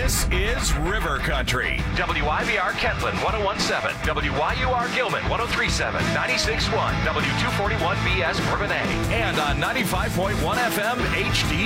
This is River Country. WIVR Kentland 101.7, WYUR Gilman 103.7, 96.1, W241BS Bourbonnais. And on 95.1 FM HD.